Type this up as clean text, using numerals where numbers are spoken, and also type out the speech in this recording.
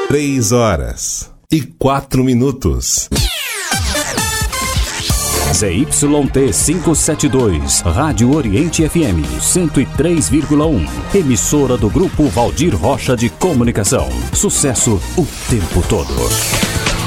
3h04. ZYT 572, Rádio Oriente FM 103,1. Emissora do Grupo Valdir Rocha de Comunicação. Sucesso o tempo todo.